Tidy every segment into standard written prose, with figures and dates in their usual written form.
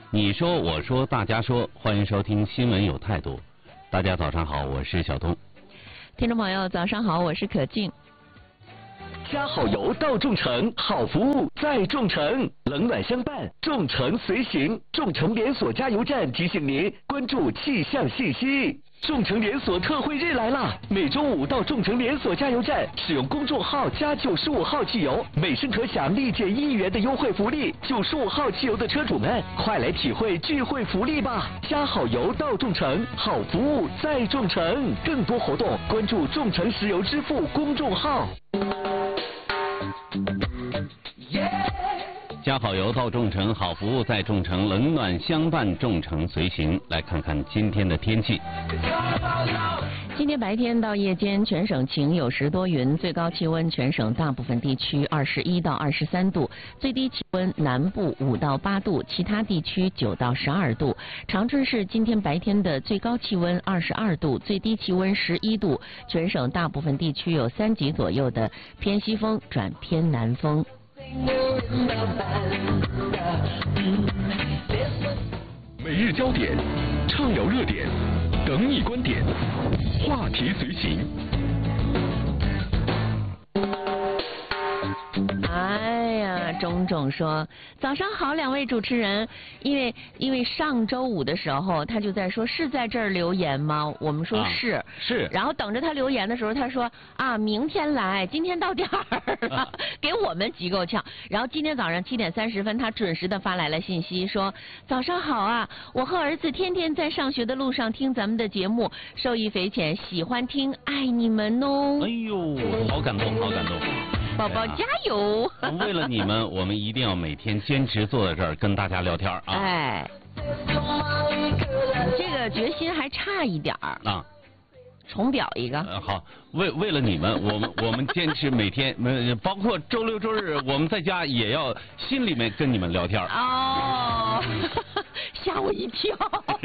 你说我说大家说，欢迎收听新闻有态度。大家早上好，我是小东。 听众朋友早上好，我是可静。 加好油到众诚，好服务在众诚，冷暖相伴，众诚随行。众诚连锁加油站提醒您关注气象信息。众诚连锁特惠日来啦！每周五到众诚连锁加油站使用公众号加95号汽油，每升可享立减1元的优惠福利。95号汽油的车主们，快来体会聚会福利吧！加好油到众诚，好服务在众诚。更多活动关注众诚石油支付公众号。 加好油到众诚，好服务在众诚，冷暖相伴，众诚随行。来看看今天的天气。 今天白天到夜间全省晴，有时多云，最高气温全省大部分地区21到23度，最低气温南部5到8度，其他地区9到12度。长春市今天白天的最高气温22度，最低气温11度，全省大部分地区有3级左右的偏西风转偏南风。 每日焦点，畅聊热点，等你观点，话题随行。 哎呀，种说早上好，两位主持人，因为上周五的时候他就在说是在这儿留言吗？我们说是， 是， 然后等着他留言的时候，他说啊明天来，今天到点儿了，给我们急够呛。然后今天早上7点30分，他准时的发来了信息说早上好啊，我和儿子天天在上学的路上听咱们的节目，受益匪浅，喜欢听，爱你们哦。 哎呦，好感动，好感动。 宝宝加油！ 为了你们，我们一定要每天坚持坐在这儿跟大家聊天啊！ 哎，这个决心还差一点儿啊， 重表一个。 好，为了你们，我们坚持每天，包括周六周日，我们在家也要心里面跟你们聊天。 哦，吓我一跳。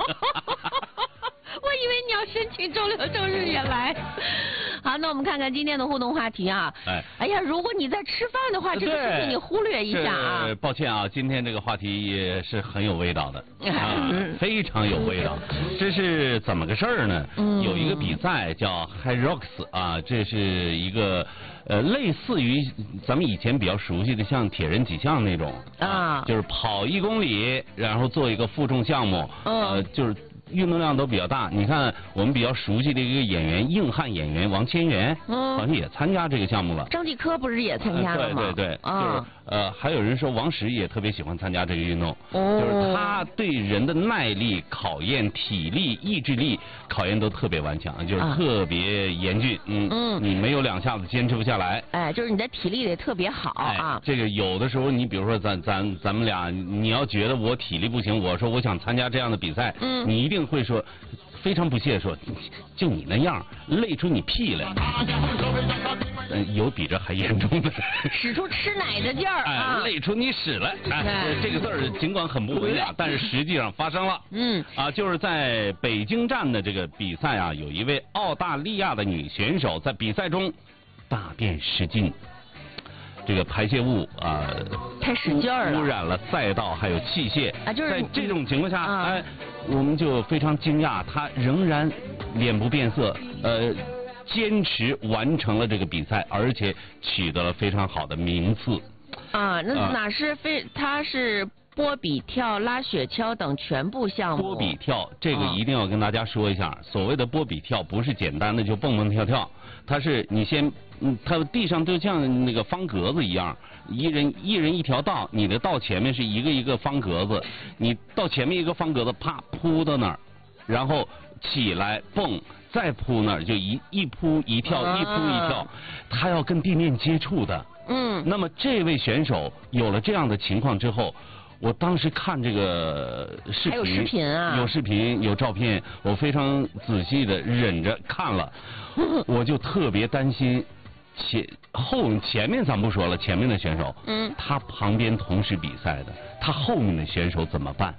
我以为你要申请周六周日也来。好，那我们看看今天的互动话题啊。哎呀，如果你在吃饭的话，这个事情你忽略一下啊。 抱歉啊，今天这个话题也是很有味道的啊，非常有味道。这是怎么个事儿呢？有一个比赛叫 High Rocks 啊，这是一个类似于咱们以前比较熟悉的像铁人几项那种啊，就是跑1公里，然后做一个负重项目，就是运动量都比较大。你看我们比较熟悉的一个演员，硬汉演员王千源，好像也参加这个项目了。 张继科不是也参加了吗？ 对，就是还有人说王石也特别喜欢参加这个运动，就是他对人的耐力考验、体力、意志力考验都特别顽强，就是特别严峻。你没有2下子坚持不下来。 哎，就是你的体力得特别好啊。 这个有的时候，你比如说咱们俩，你要觉得我体力不行，我说我想参加这样的比赛，你一定会说非常不屑说，就你那样累出你屁来。有比这还严重的， 使出吃奶的劲儿啊， 累出你屎来。这个字儿尽管很不文雅，但是实际上发生了。就是在北京站的这个比赛啊，有一位澳大利亚的女选手在比赛中大便失禁。这个排泄物太使劲儿了， 污染了赛道还有器械啊，就是在这种情况下，我们就非常惊讶，他仍然脸不变色，坚持完成了这个比赛，而且取得了非常好的名次。 那哪是他是波比跳、拉雪橇等全部项目。 波比跳这个一定要跟大家说一下，所谓的波比跳不是简单的就蹦蹦跳跳，它是你先，它地上就像那个方格子一样，一人一条道，你的道前面是一个一个方格子，你到前面一个方格子，啪扑到那儿，然后起来蹦，再扑那儿，就一扑一跳，一扑一跳，它要跟地面接触的。那么这位选手有了这样的情况之后，我当时看这个视频， 还有视频啊， 有视频有照片，我非常仔细的忍着看了，我就特别担心前面咱不说了，前面的选手，他旁边同时比赛的，他后面的选手怎么办？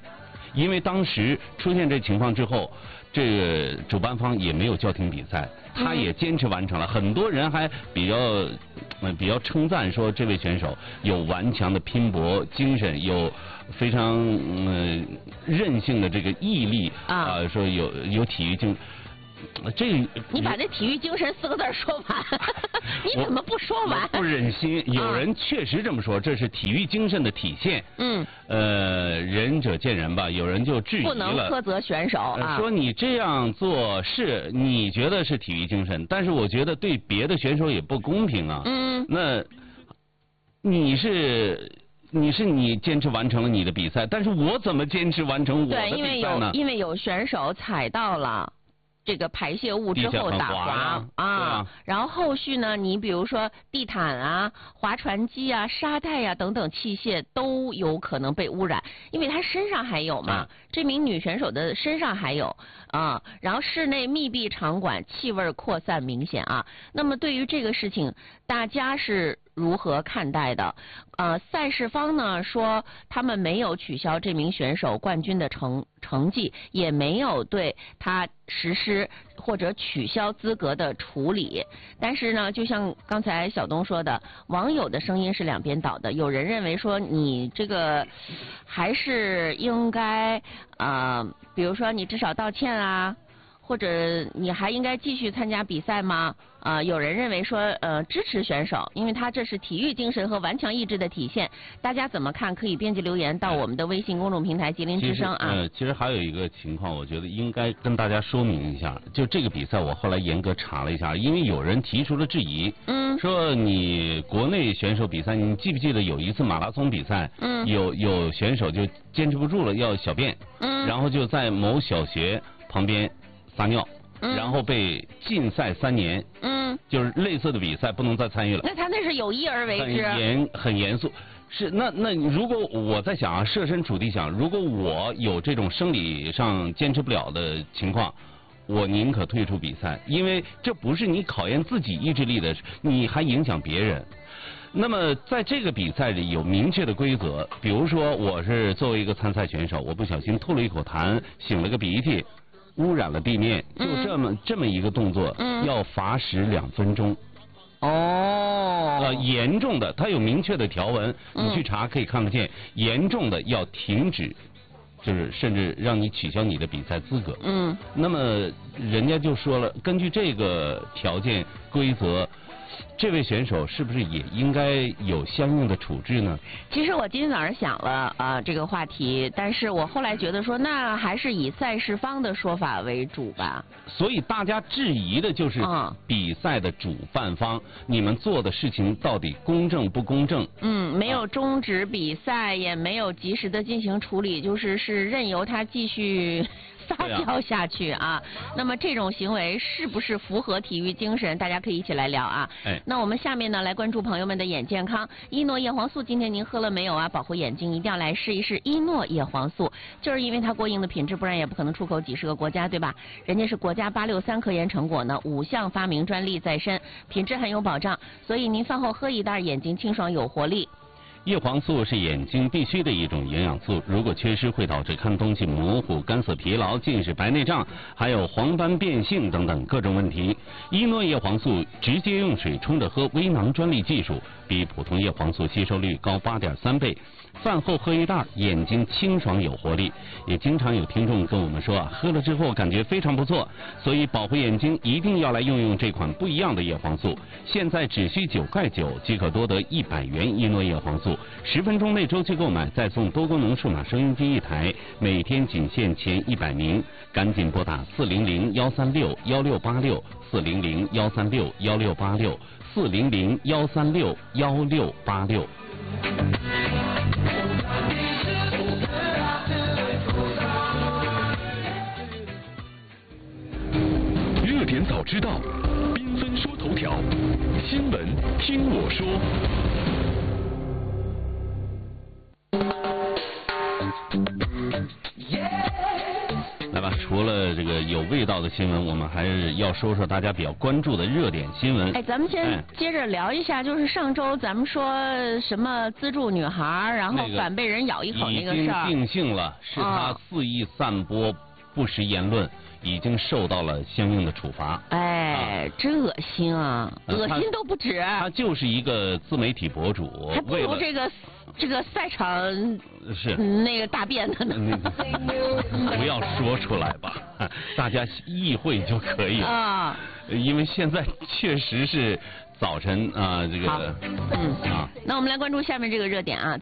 因为当时出现这情况之后，这个主办方也没有叫停比赛，他也坚持完成了。很多人还比较称赞说这位选手有顽强的拼搏精神，有非常韧性的这个毅力啊，说有体育精。这个你把这体育精神4个字说完，你怎么不说完？ 不忍心，有人确实这么说，这是体育精神的体现。仁者见仁吧，有人就质疑了， 不能苛责选手啊， 说你这样做是你觉得是体育精神，但是我觉得对别的选手也不公平啊。那你坚持完成了你的比赛，但是我怎么坚持完成我的比赛呢？ 对，因为有选手踩到了这个排泄物之后打滑啊，然后后续呢，你比如说地毯啊、划船机啊、沙袋啊等等器械都有可能被污染，因为他身上还有嘛，这名女选手的身上还有啊，然后室内密闭场馆气味扩散明显啊。那么对于这个事情，大家是如何看待的？赛事方呢说他们没有取消这名选手冠军的成绩，也没有对他实施或者取消资格的处理。但是呢，就像刚才小东说的，网友的声音是两边倒的。有人认为说你这个还是应该比如说你至少道歉啊，或者你还应该继续参加比赛吗？有人认为说支持选手，因为他这是体育精神和顽强意志的体现。大家怎么看？可以编辑留言到我们的微信公众平台吉林之声啊。 其实还有一个情况，我觉得应该跟大家说明一下。就这个比赛，我后来严格查了一下，因为有人提出了质疑，说你国内选手比赛，你记不记得有一次马拉松比赛，有选手就坚持不住了要小便，然后就在某小学旁边撒尿。然后被禁赛3年，就是类似的比赛不能再参与了。 那他那是有意而为之， 很严肃。是那如果我在想设身处地想，如果我有这种生理上坚持不了的情况，我宁可退出比赛，因为这不是你考验自己意志力的，你还影响别人。那么在这个比赛里有明确的规则，比如说我是作为一个参赛选手，我不小心吐了一口痰，擤了个鼻涕。污染了地面，就这么一个动作，要罚时2分钟。严重的，它有明确的条文，你去查可以看得见。严重的要停止，就是甚至让你取消你的比赛资格。那么人家就说了，根据这个条件规则，这位选手是不是也应该有相应的处置呢？ 其实我今天早上想了这个话题，但是我后来觉得说，那还是以赛事方的说法为主吧。 所以大家质疑的就是比赛的主办方，你们做的事情到底公正不公正？ 没有终止比赛，也没有及时的进行处理，是任由他继续发酵下去啊。那么这种行为是不是符合体育精神？大家可以一起来聊啊。那我们下面呢来关注朋友们的眼健康。伊诺叶黄素今天您喝了没有啊？保护眼睛一定要来试一试伊诺叶黄素，就是因为它过硬的品质，不然也不可能出口几十个国家，对吧？人家是国家863科研成果呢，5项发明专利在身，品质很有保障，所以您饭后喝一袋，眼睛清爽有活力。 叶黄素是眼睛必须的一种营养素，如果缺失会导致看东西模糊、干涩疲劳、近视、白内障，还有黄斑变性等等各种问题。伊诺叶黄素直接用水冲着喝，微囊专利技术，比普通叶黄素吸收率高8.3倍。饭后喝一袋，眼睛清爽有活力。也经常有听众跟我们说，喝了之后感觉非常不错，所以保护眼睛一定要来用这款不一样的叶黄素。现在只需9块9即可多得100元伊诺叶黄素，10分钟内周期购买再送多功能数码收音机1台，每天仅限前100名，赶紧拨打400-136-1686，400-136-1686，400-136-1686。 热点早知道，缤纷说头条，新闻听我说。 来吧，除除了这个有味道的新闻，我们还是要说说大家比较关注的热点新闻。 哎，咱们先接着聊一下，就是上周咱们说什么资助女孩，然后反被人咬一口那个事儿， 已经定性了，是他肆意散播不实言论，已经受到了相应的处罚。 哎，真恶心啊！恶心都不止。 他就是一个自媒体博主， 还不如这个赛场是那个大便的呢。 不要说出来吧，大家意会就可以了。啊，因为现在确实是早晨啊，这个那我们来关注下面这个热点啊。